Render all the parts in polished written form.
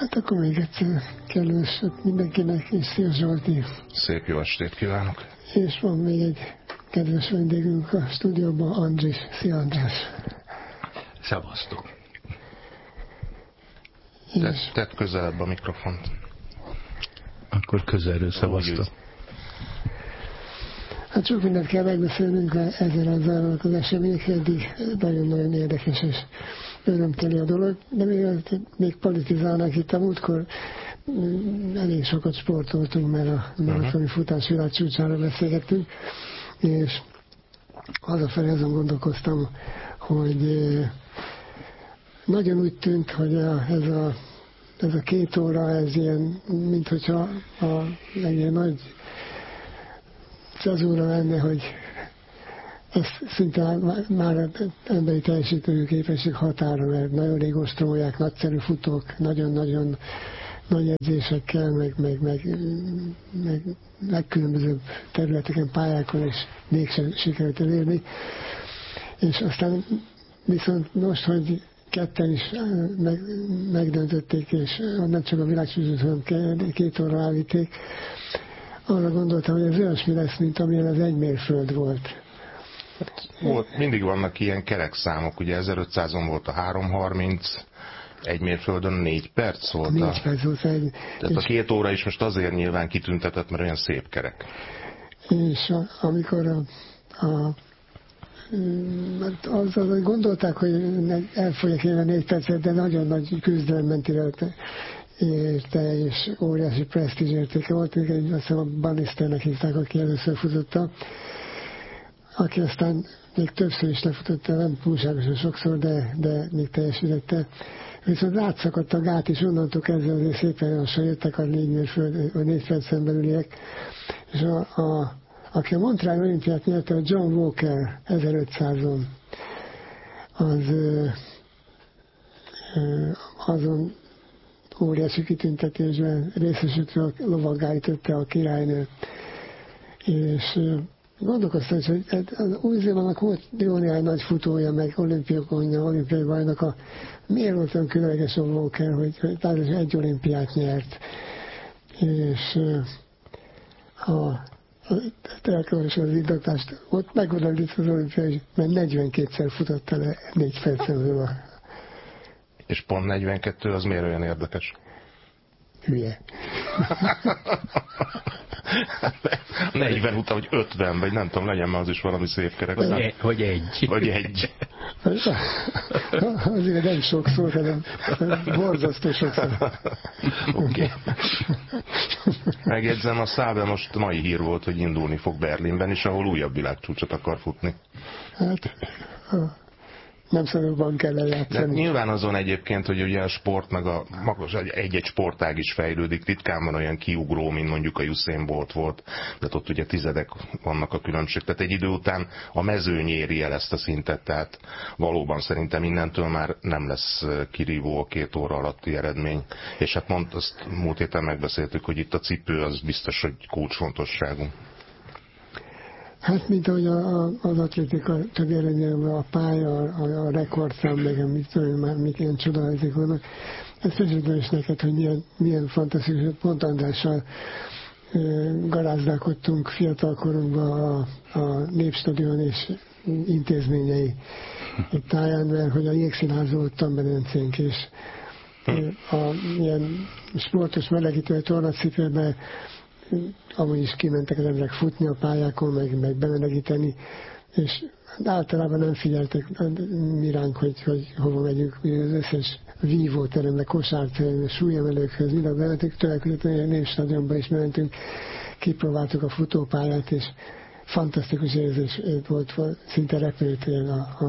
Hát akkor még egyszer kellemes mindenkinek, és szia Zsolti. Szép jó estét kívánok. És van még egy kedves vendégünk a stúdióban, Andris. Szia András. Szevasztok. Tedd közelebb a mikrofont. Akkor közelről szevasztok. Hát sok mindent kell megbeszélnünk ezzel az zárulnak az eseményekkel, eddig nagyon-nagyon érdekes és örömteli a dolog, de még politizálnak itt a múltkor. Elég sokat sportoltunk, mert a maratoni futás világcsúcsára beszélgettünk, és hazafelé azon gondolkoztam, hogy nagyon úgy tűnt, hogy ez a 2 óra, ez ilyen, mint hogyha egy ilyen nagy cezúra lenne, hogy ez szinte már emberi teljesítő képesség határa, mert nagyon rég ostromolják, nagyszerű futók, nagyon-nagyon nagy edzésekkel, meg legkülönbözőbb területeken, pályákon, és mégsem sikerült elérni. És aztán viszont most, hogy ketten is megdöntötték, és nem csak a világcsúcsot, hanem 2 óra elvitték, arra gondoltam, hogy ez olyasmi lesz, mint amilyen az egy mérföld volt. Mindig vannak ilyen kerekszámok, ugye 1500-on volt a 3:30, egy mérföldön 4 perc volt. 4 perc volt egy. Tehát a 2 óra is most azért nyilván kitüntetett, mert olyan szép kerek. És amikor azzal gondolták, hogy el fogják élni 4 percet, de nagyon nagy küzdelem ment érte, és óriási presztízs értéke volt. Azt hiszem a Bannisternek hívták, aki először futotta, aki aztán még többször is lefutotta, nem túlságosan sokszor, de még teljesítette. Viszont rátszakadt a gát, és onnantól kezdve azért szépen lassan jöttek a 4 percen belüliek. És aki a Montreal olimpiát nyerte, a John Walker 1500-on, azon óriási kitüntetésben részesítve a lovaggá állította a királynőt. És gondolkoztam, hogy az Új-Zélandnak volt jó néhány nagy futója, meg olimpiai bajnoka. Miért volt olyan különleges a Walker, hogy társadalmas egy olimpiát nyert? És elkezdtem az indoklást, ott megoldott az olimpiai, mert 42-szer futotta le 4 percen. És pont 42, az miért olyan érdekes? Hülye. 40 után, vagy 50, vagy nem tudom, legyen már az is valami szép kerek. Hogy egy. Vagy egy. Azért nem sokszor, hanem borzasztó sokszor. Oké. Megjegyzem, a Szábe most mai hír volt, hogy indulni fog Berlinben is, ahol újabb világcsúcsot akar futni. Hát, nem szorokban kell eljátszani. De nyilván azon egyébként, hogy ugye a sport, meg egy-egy sportág is fejlődik, ritkán van olyan kiugró, mint mondjuk a Usain Bolt volt, de ott ugye tizedek vannak a különbség. Tehát egy idő után a mezőny éri el ezt a szintet, tehát valóban szerintem innentől már nem lesz kirívó a 2 óra alatti eredmény. És hát azt múlt héten megbeszéltük, hogy itt a cipő az biztos, hogy kulcsfontosságú. Hát, mint ahogy az atlétika többi eredményben a pálya, a rekordszám, meg mit tudom, már mik ilyen csodálatozik vannak. Ezt meséltem is neked, hogy milyen fantasztikus, hogy pont Andrással garázdálkodtunk fiatalkorunkban a Népstadion és intézményei táján, mert hogy a Jégszínházban volt Tamberencénk, és ilyen sportos melegítő tornacipőben amúgy is kimentek az emberek futni a pályákon, meg bemelegíteni, és általában nem figyeltek miránk, hogy hova megyünk, az összes vívóterembe, kosárterembe, súlyemelőkhöz, mindent bementünk, tőlekülött a Népstadionba is mentünk, kipróbáltuk a futópályát, és fantasztikus érzés volt, szinte repültél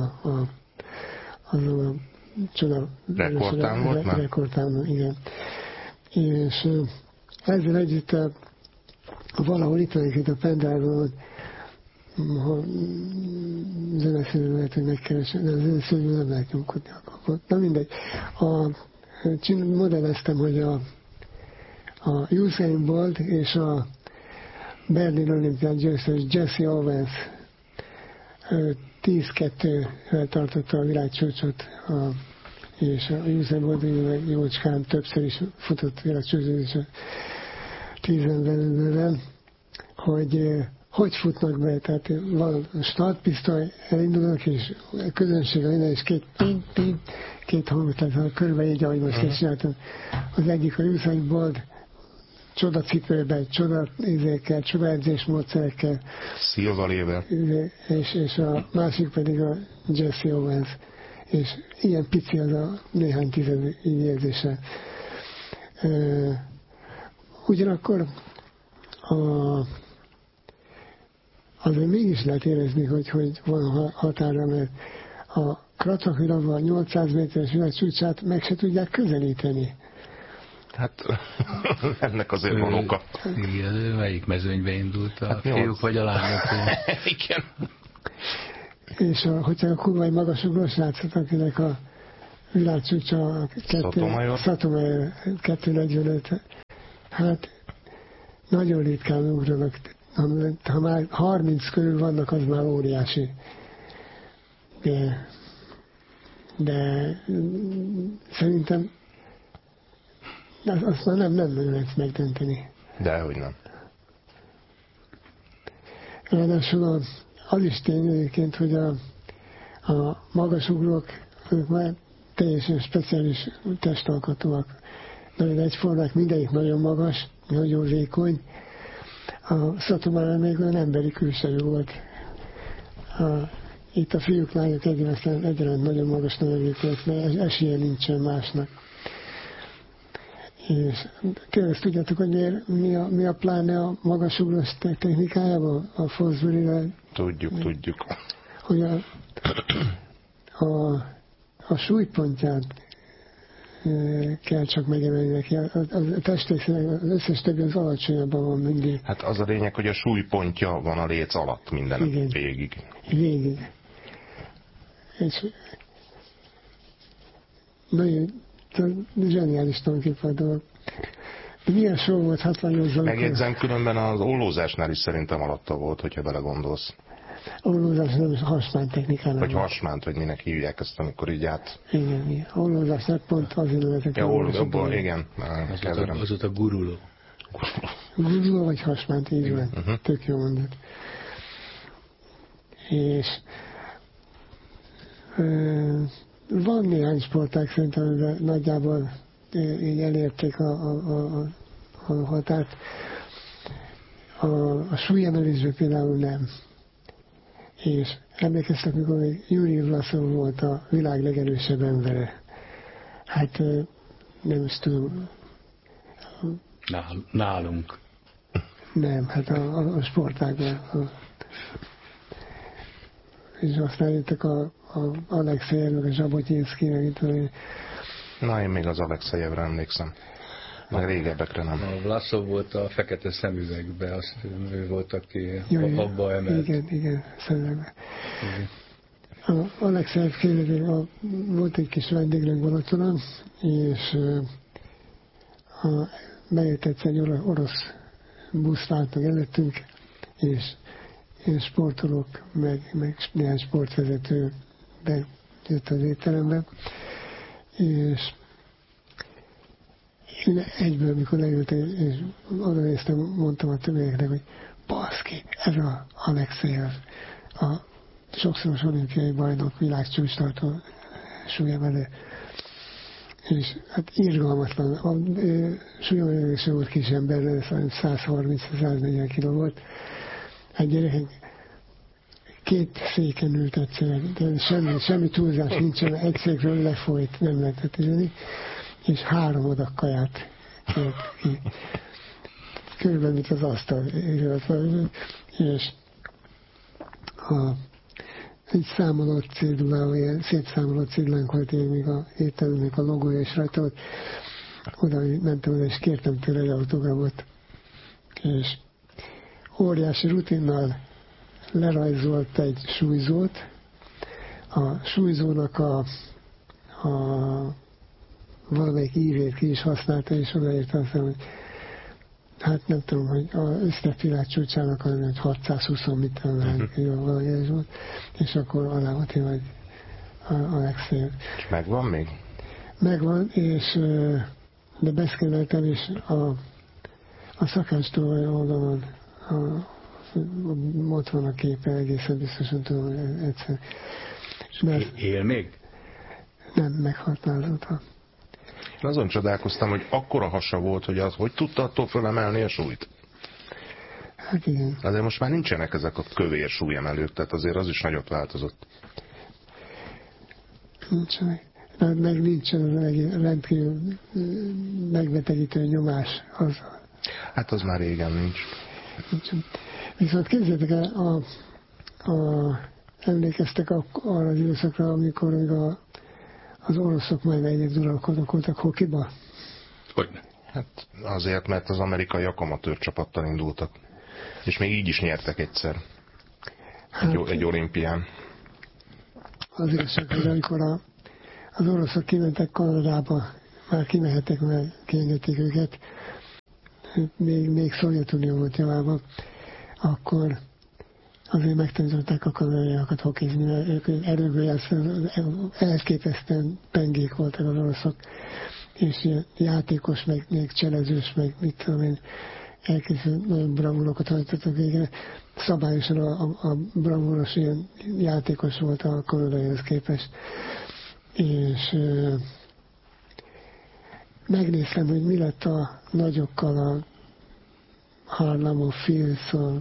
azon a csoda rekordtán, igen. És ezzel együtt valahol itt van egyébként a pendrive-on, zeneszerűen lehet, hogy megkeresem, de a zeneszerűen nem lehet nyomkodni. Na mindegy. Modelleztem, hogy a Usain Bolt és a Berlin olimpián győztes Jesse Owens 10-2-vel tartotta a világcsúcsot és a Usain Bolt meg jócskán többször is futott világcsúcsot a 10 belőle, hogy futnak be, tehát van a startpisztoly, elindulnak, és a közönséggel innen is két hangot, tehát körülbelül így, ahogy most is csináltam. Az egyik a Usain Bolt, csodacipőben, csodaizékkel, csodaedzésmódszerekkel. Szilvalével. És a másik pedig a Jesse Owens. És ilyen pici az a néhány tized érzése. Ugyanakkor azért mégis lehet érezni, hogy van határa, mert a Krathak 800 méteres világcsúcsát meg se tudják közelíteni. Hát ennek azért van oka. Igen, melyik mezőnybe indult? A fiúk vagy a lányok? Igen. És hogyha a kurvai magasugrós srácot, akinek a világcsúcsa Sotomayor 245, hát nagyon ritkán ugranak. Ha már 30 körül vannak, az már óriási. De szerintem azt már nem lehet megdönteni. Dehogy nem. Ráadásul az is tény egyébként, hogy a magasugrók, ők már teljesen speciális testalkatúak. Nagyon egyformák, mindegyik nagyon magas, nagyon vékony. A Sotomayor még olyan emberi külsejű volt. Itt a fiúk, lányok egyaránt nagyon magas, nagyon vékony, mert esélye nincsen másnak. És tényleg ezt tudjátok, hogy mi a pláne a magasugrós technikájában, a Fosbury-vel? Tudjuk. Hogy a súlypontját kell csak megemelni neki. A testrészének az összes többi az alacsonyabban van mindig. Hát az a lényeg, hogy a súlypontja van a léc alatt minden végig. Végig. És nagyon zseniális tulajdonképpen a dolog. Milyen show volt 68-ban? Megjegyzem, különben az ollózásnál is szerintem alatta volt, hogyha belegondolsz. Ollózás nem is hasmány technikánál. Vagy hasmánt, vagy minek hívják ezt, amikor így át... Igen. Ollózásnak pont azért lehetett. Ja, igen. Az ott a guruló. Guruló vagy hasmánt, így van. Tök jó mondat. És van néhány sportág szerintem, amiben nagyjából így elérték a határt. A súlyemelésben például nem. És emlékeztek, mikor még Jurij Vlasov volt a világ legerősebb embere. Hát nem is tudom. Nálunk. Nem, hát a sportágban. És aztán jöttek a Alexejev, meg a Zsabotyinszki, meg itt van. Na, én még az Alexejevre emlékszem. Meg régebbekre nem. A Vlasov volt a fekete szemüvegbe, azt ő volt, aki abba emelt. Igen, szemüvegbe. Alexejev kérdező, volt egy kis vendéglőnk Balatonon, és bejött egyszer egy orosz busz állt meg előttünk, és én sportolók, meg néhány sportvezető bejött az étterembe, és én egyből, mikor leültem, és oda néztem, mondtam a többieknek, hogy baszki, ez a Alexejev, a sokszoros olimpiai bajnok, világcsúcstartó súlyemelő. És hát irgalmatlan, a súlyemelése volt kis ember, 130-140 kiló volt. Hát gyerekek, 2 széken ült egyszerűen, de semmi túlzás nincsen, egy székről lefolyt, nem lehetett ülni, és 3 adag kaját kért ki. Körülbelül, mint az asztal, és egy számolott cédulával, ilyen szép számolott cédulánk volt, én még a étteremnek a logója is rajta volt. Oda mentem oda, és kértem tőle egy autogramot. És óriási rutinnal lerajzolt egy súlyzót. A súlyzónak a valamelyik ívét ki is használta, és odaírta aztán, hogy hát nem tudom, hogy az összefilágcsúcsának hogy 620 mit valami ez volt, és akkor alá volt én, hogy Alexejev. Megvan még? megvan, és de beszkenneltem, és a szakácstól oldalon ott van a képe, egészen biztosan tudom egyszer. Él még? Nem, meghalt azóta. Én azon csodálkoztam, hogy akkora hasa volt, hogy az hogy tudta attól fölemelni a súlyt? Hát igen. Azért most már nincsenek ezek a kövér súlyemelők, tehát azért az is nagyot változott. Nincsenek. Meg nincsen az rendkívül megbetegítő nyomás. Hát az már régen nincs. Nincsen. Viszont képzeljétek el, emlékeztek arra az időszakra, amikor az oroszok majd egyébként uralkodók voltak hokiba? Hogyne. Hát azért, mert az amerikaiak amatőr csapattal indultak. És még így is nyertek egyszer. Egy olimpián. Az igazság, hogy amikor az oroszok kimentek Kanadába, már kimehettek, mert kiengedték őket, még Szovjetunió volt javában, akkor azért megtanították a kanadaiakat hokizni, mert ők erőből ehhez képesztően pengék voltak az oroszok, és játékos, meg még cselezős, meg mit tudom én, elkészült nagyon bravúrokat hajtottak végre. Szabályosan a bravúros ilyen játékos volt a kanadaihoz képest. És megnéztem, hogy mi lett a nagyokkal, a Harlamov, Filszov,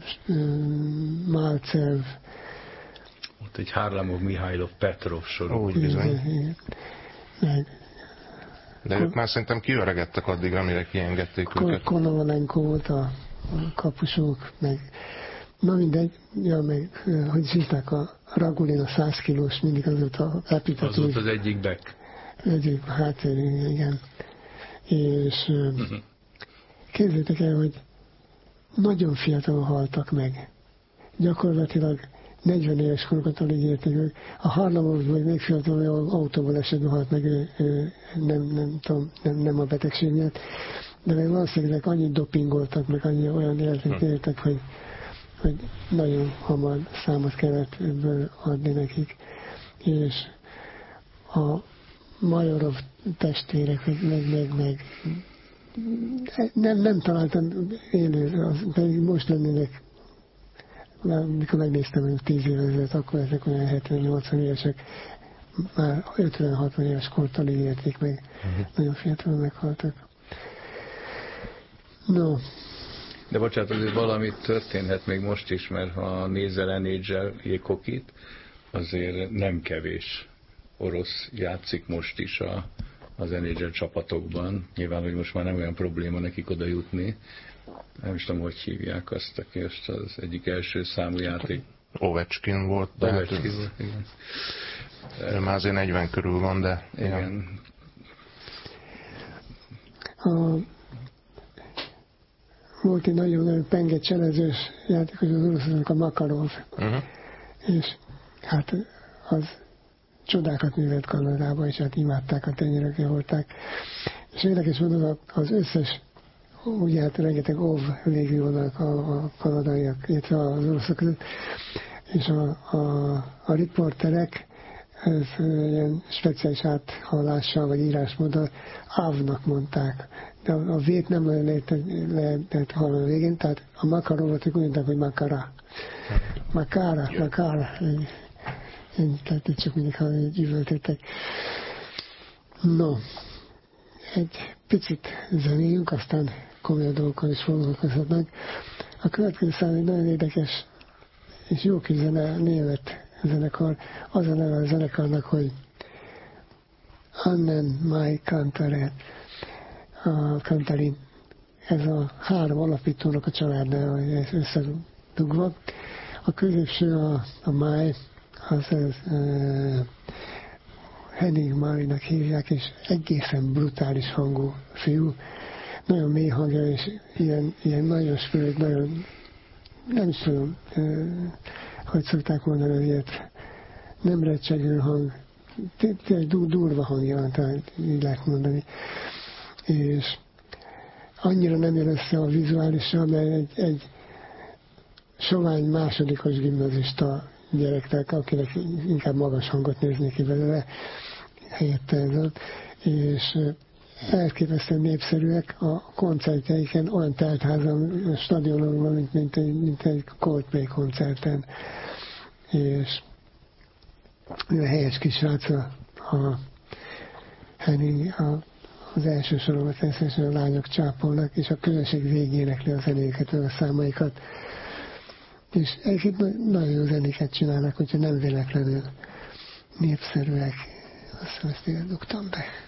Malcev. Ott egy Harlamov, Mihailov, Petrov sorú. Úgy bizony. Igen. De ők már szerintem kiöregedtek addig, amire kiengedték őket. Konovalenko volt a kapusok, meg na mindegy, ja, meg hogy is hívták a Ragulin, a 100 kilós, mindig az volt a epitatív. Az volt az egyik back. Egyik hátvér, igen. És képzeljétek el, hogy nagyon fiatalon haltak meg. Gyakorlatilag 40 éves korokat alig érték ők. A Harlamov még fiatalon autóból esetben halt meg, ő nem tudom, nem a betegség miatt, de meg valószínűleg annyit dopingoltak, meg annyi olyan életet éltek, hogy nagyon hamar számot kellett ebből adni nekik. És a Majorov testvérek, meg nem találtam élő, pedig most lennének, mikor megnéztem, hogy 10 éve ezelőtt, akkor ezek olyan 70-80 évesek, már 50-60 éves kortól érték meg, nagyon fiatalon meghaltak. No. De bocsánat, azért valamit történhet még most is, mert ha nézel NHL jégkokit, azért nem kevés orosz játszik most is az NHL csapatokban. Nyilván, hogy most már nem olyan probléma nekik oda jutni. Nem is tudom, hogy hívják azt, aki most az egyik első számú játék. Ovechkin volt. Ovechkin volt, igen. Ő már azért 40 körül van, de... Igen. Volt egy nagyon penge cselezős játékos az oroszoknak, a Makarov. És hát az csodákat művelt Kanadában, és hát imádták, a tenyerökre volták. És érdekes mondom, az összes, ugye hát rengeteg OV végül vannak a kanadaiak, illetve az oroszok között, és a riporterek ez ilyen speciális áthallással vagy írásmóddal Avnak mondták, de a V-t nem lehetett hallani a végén, tehát a Makarovot úgy mondták, hogy Makara. Makara. Tehát itt csak mindig, ha üvöltöttek. No, egy picit zenéljünk, aztán komoly dolgokkal is foglalkozhatnak. A következő szám egy nagyon érdekes és jó kis zene, német zenekar. Az a neve a zenekarnak, hogy Annen Mai Kantare, a Kantarin. Ez a 3 alapítónak a családnál összedugva. A középső a Mai, az Henning Mai-nak hívják, és egészen brutális hangú fiú. Nagyon mély hangja, és ilyen nagyon spőt, nagyon, nem is tudom, hogy szokták mondani, ilyet, nem recsegő hang, tényleg durva hangja van, tehát így lehet mondani. És annyira nem jön össze a vizuálisan, mert egy sovány másodikos gimnazista gyereknek, akinek inkább magas hangot nézni ki belőle, helyette ez ott, és elképesztően népszerűek a koncertjeiken, olyan teltházan, a stadionon van, mint egy Coldplay koncerten. És olyan helyes kisrác a Henning, az első soromat a lányok csápolnak, és a közönség végénekli a zenéket, a számaikat. És egyébként nagyon jó zenéket csinálnak, hogyha nem véletlenül népszerűek. Azt hiszem, ezt igen dugtam be.